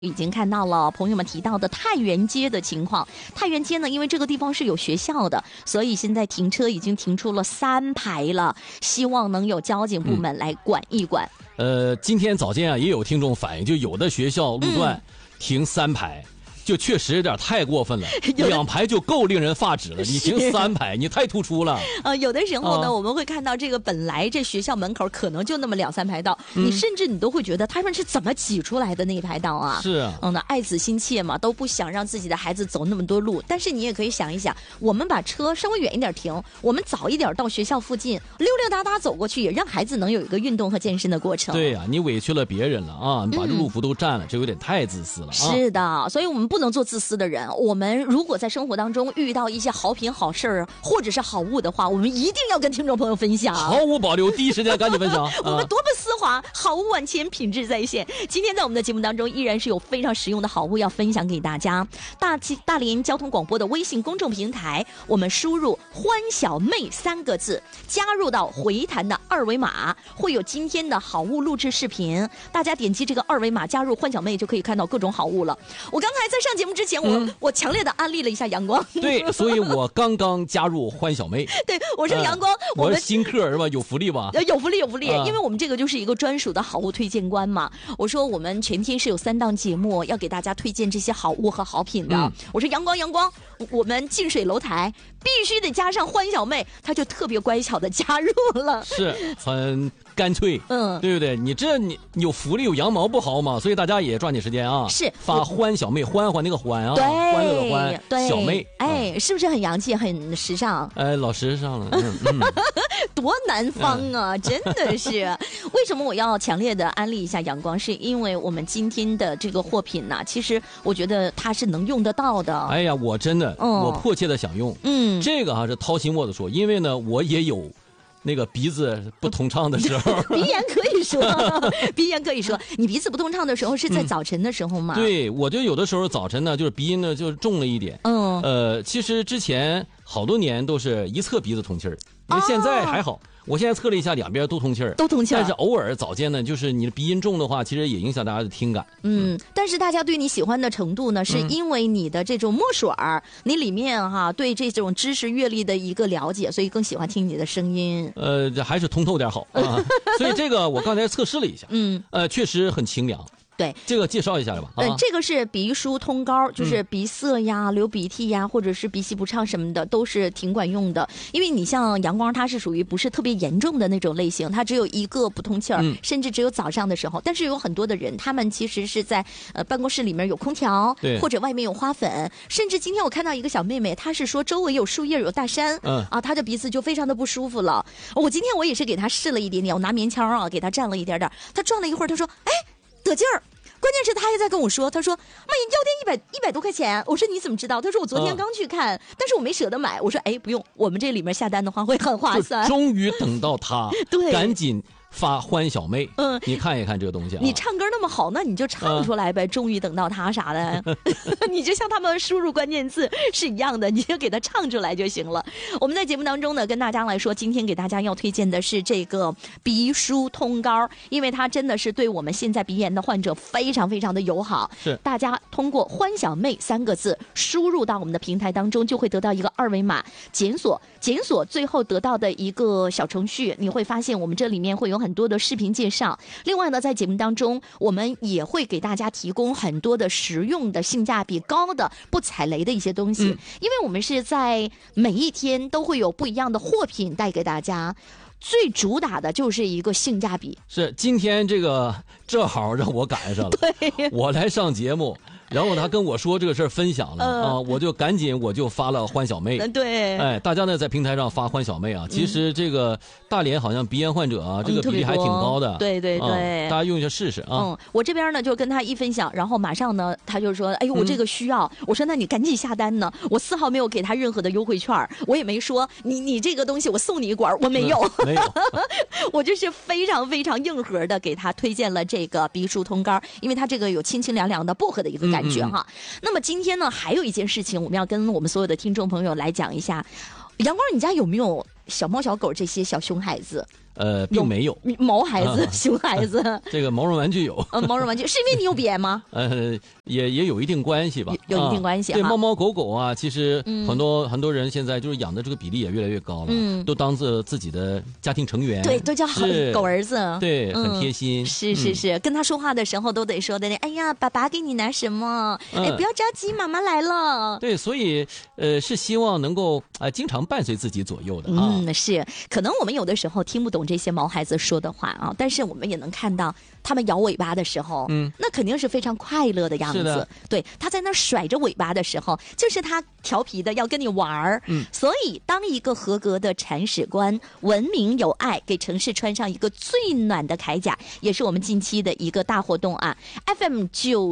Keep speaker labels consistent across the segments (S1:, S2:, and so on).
S1: 已经看到了朋友们提到的太原街的情况。太原街呢，因为这个地方是有学校的，所以现在停车已经停出了3排了，希望能有交警部门来管一管。
S2: 今天早间啊，也有听众反映，就有的学校路段停3排。就确实有点太过分了，2排就够令人发指了，你停3排，你太突出了。
S1: 有的时候呢，我们会看到这个本来这学校门口可能就那么2-3排道，你甚至你都会觉得他们是怎么挤出来的那一排道啊？
S2: 是啊，
S1: 爱子心切嘛，都不想让自己的孩子走那么多路。但是你也可以想一想，我们把车稍微远一点停，我们早一点到学校附近，溜溜达达走过去，也让孩子能有一个运动和健身的过程。
S2: 对呀，你委屈了别人了啊，你把这路幅都占了，这有点太自私了啊。
S1: 是的，所以我们不能做自私的人。我们如果在生活当中遇到一些好品好事儿或者是好物的话，我们一定要跟听众朋友分享，
S2: 毫无保留，第一时间赶紧分享。
S1: 我们多不丝滑，好物万千，品质在线。今天在我们的节目当中依然是有非常实用的好物要分享给大家。大连交通广播的微信公众平台，我们输入欢小妹3个字，加入到回弹的2维码，会有今天的好物录制视频，大家点击这个2维码加入欢小妹就可以看到各种好物了。我刚才在上节目之前我强烈的安利了一下阳光。
S2: 对，所以我刚刚加入欢小妹。
S1: 对，我说阳光，
S2: 我是新客是吧？有福利吧？
S1: 有福利，因为我们这个就是一个专属的好物推荐官嘛。我说我们全天是有3档节目要给大家推荐这些好物和好品的。我说阳光，我们近水楼台必须得加上欢小妹，他就特别乖巧的加入了，
S2: 是很干脆，对不对？你有福利有羊毛不好嘛，所以大家也抓紧时间啊，
S1: 是
S2: 发欢小妹，欢那个欢啊，
S1: 对，
S2: 欢乐的欢，
S1: 对，
S2: 小妹，
S1: 是不是很洋气很时尚？
S2: 老时尚了，
S1: 多南方啊，真的是。为什么我要强烈的安利一下阳光？是因为我们今天的这个货品呢，其实我觉得它是能用得到的。
S2: 哎呀，我真的，我迫切的想用，这个是掏心窝子说，因为呢，我也有那个鼻子不通畅的时候。
S1: 鼻炎可以说，你鼻子不通畅的时候是在早晨的时候吗？
S2: 对，我就有的时候早晨呢，就是鼻音呢就是重了一点。其实之前好多年都是一侧鼻子通气儿，因为现在还好。我现在测了一下，2边都通气儿，但是偶尔早间呢，就是你的鼻音重的话，其实也影响大家的听感。
S1: 但是大家对你喜欢的程度呢，是因为你的这种墨水儿，你里面对这种知识阅历的一个了解，所以更喜欢听你的声音。
S2: 这还是通透点好啊。所以这个我刚才测试了一下，确实很清凉。
S1: 对，
S2: 这个介绍一下吧。
S1: 这个是鼻舒通膏，就是鼻塞呀、流鼻涕呀，或者是鼻息不畅什么的，都是挺管用的。因为你像阳光，它是属于不是特别严重的那种类型，它只有一个不通气儿，甚至只有早上的时候。但是有很多的人，他们其实是在办公室里面有空调，或者外面有花粉，甚至今天我看到一个小妹妹，她是说周围有树叶、有大山，她的鼻子就非常的不舒服了。今天我也是给她试了一点点，我拿棉签给她蘸了一点点，她转了一会儿，她说：“哎，得劲儿。”关键是他还在跟我说，他说：“妈呀，药店100多块钱。”我说：“你怎么知道？”他说：“我昨天刚去看，但是我没舍得买。”我说：“哎，不用，我们这里面下单的话会很划算。”
S2: 终于等到他，
S1: 对，
S2: 赶紧发欢小妹，你看一看这个东西
S1: 你唱歌那么好，那你就唱出来呗。终于等到他啥的，你就像他们输入关键字是一样的，你就给他唱出来就行了。我们在节目当中呢，跟大家来说，今天给大家要推荐的是这个鼻舒通膏，因为它真的是对我们现在鼻炎的患者非常非常的友好。
S2: 是，
S1: 大家通过欢小妹3个字输入到我们的平台当中，就会得到一个2维码，检索最后得到的一个小程序，你会发现我们这里面会有很多的视频介绍。另外呢，在节目当中我们也会给大家提供很多的实用的、性价比高的、不踩雷的一些东西，因为我们是在每一天都会有不一样的货品带给大家，最主打的就是一个性价比。
S2: 是，今天这个正好让我赶上了，
S1: 对，
S2: 我来上节目，然后他跟我说这个事儿分享了我就赶紧发了欢小妹。
S1: 对，
S2: 大家呢在平台上发欢小妹啊。其实这个大连好像鼻炎患者这个比例还挺高的。
S1: 对，
S2: 大家用一下试试啊。
S1: 我这边呢就跟他一分享，然后马上呢他就说：“哎呦，我这个需要。”我说：“那你赶紧下单呢。”我丝毫没有给他任何的优惠券，我也没说你这个东西我送你一管，我没有。
S2: 没有。
S1: 我就是非常非常硬核的给他推荐了这个鼻舒通膏，因为它这个有清清凉凉的薄荷的一个感觉哈。那么今天呢，还有一件事情我们要跟我们所有的听众朋友来讲一下。阳光，你家有没有小猫小狗这些小熊孩子？
S2: 并没有
S1: 毛孩子、熊孩子。
S2: 这个毛绒玩具有，
S1: 毛绒玩具是因为你有鼻炎吗？
S2: 也有一定关系吧，
S1: 有一定关系。
S2: 对，猫猫狗狗啊，其实很多人现在就是养的这个比例也越来越高了，都当自己的家庭成员，
S1: 对，都叫狗儿子，
S2: 对，很贴心。
S1: 是，跟他说话的时候都得说的，哎呀，爸爸给你拿什么？哎，不要着急，妈妈来了。
S2: 对，所以是希望能够经常伴随自己左右的啊。
S1: 是，可能我们有的时候听不懂这些毛孩子说的话啊，但是我们也能看到他们摇尾巴的时候，那肯定是非常快乐的样子。对，他在那甩着尾巴的时候，就是他调皮的要跟你玩儿。所以当一个合格的铲屎官，文明有爱，给城市穿上一个最暖的铠甲，也是我们近期的一个大活动啊。FM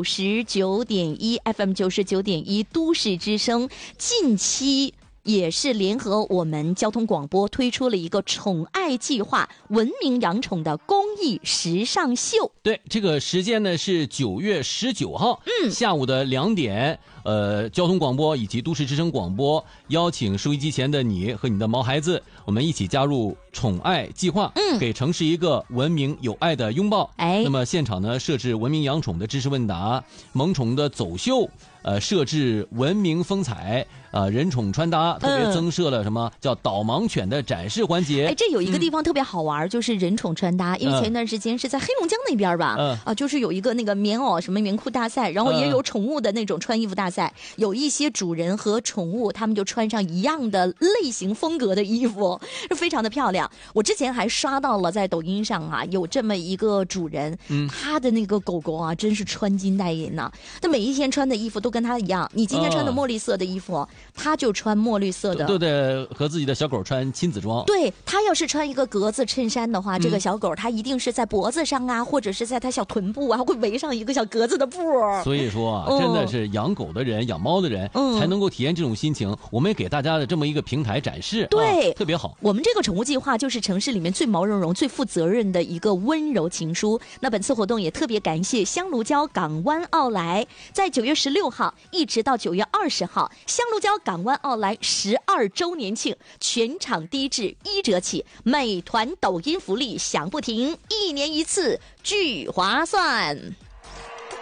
S1: 99.1 FM 99.1都市之声近期也是联合我们交通广播推出了一个宠爱计划文明养宠的公益时尚秀。
S2: 对，这个时间呢是9月19号，下午的2点，交通广播以及都市之声广播邀请收音机前的你和你的毛孩子，我们一起加入宠爱计划，给城市一个文明有爱的拥抱。那么现场呢设置文明养宠的知识问答、萌宠的走秀，设置文明风采，人宠穿搭，特别增设了什么叫导盲犬的展示环节。
S1: 这有一个地方特别好玩，就是人宠穿搭，因为前一段时间是在黑龙江那边吧，就是有一个那个棉袄什么棉裤大赛，然后也有宠物的那种穿衣服大赛，有一些主人和宠物他们就穿上一样的类型风格的衣服，非常的漂亮。我之前还刷到了在抖音上啊，有这么一个主人，他的那个狗狗啊，真是穿金戴银呐，他每一天穿的衣服都跟他一样，你今天穿的墨绿色的衣服，他就穿墨绿色的，
S2: 都得和自己的小狗穿亲子装。
S1: 对，他要是穿一个格子衬衫的话，这个小狗他一定是在脖子上啊，或者是在他小臀部啊，会围上一个小格子的布。
S2: 所以说啊，真的是养狗的人、养猫的人才能够体验这种心情。我们也给大家的这么一个平台展示，
S1: 对，
S2: 特别好。
S1: 我们这个宠物计划就是城市里面最毛茸茸、最负责任的一个温柔情书。那本次活动也特别感谢香炉礁港湾奥莱，在9月16号一直到9月20号，香炉礁港湾奥莱12周年庆，全场低至1折起，美团、抖音福利享不停，1年1次，巨划算。